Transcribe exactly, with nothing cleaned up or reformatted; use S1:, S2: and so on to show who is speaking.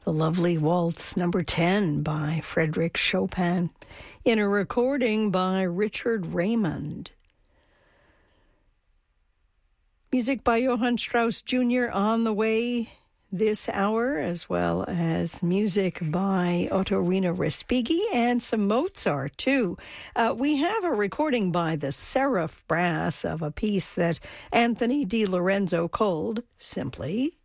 S1: the lovely Waltz Number ten by Frédéric Chopin in a recording by Richard Raymond. Music by Johann Strauss Junior on the way this hour, as well as music by Ottorino Respighi and some Mozart, too. Uh, we have a recording by the Seraph Brass of a piece that Anthony Di Lorenzo called simply